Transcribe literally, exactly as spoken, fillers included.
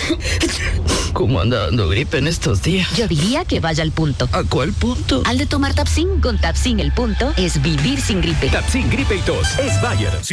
¿Cómo anda dando gripe en estos días? Yo diría que vaya al punto. ¿A cuál punto? Al de tomar Tapsin. Con Tapsin el punto es vivir sin gripe. Tapsin Gripe y Tos es Bayer.